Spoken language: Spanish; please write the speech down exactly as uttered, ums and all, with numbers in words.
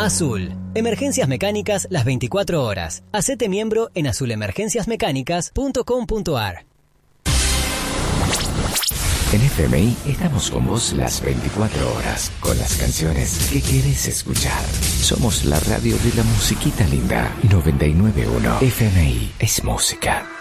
Azul. Emergencias mecánicas las veinticuatro horas. Hacete miembro en azul emergencias mecánicas punto com punto a r. En F M I estamos con vos las veinticuatro horas, con las canciones que querés escuchar. Somos la radio de la musiquita linda. noventa y nueve punto uno F M I es música.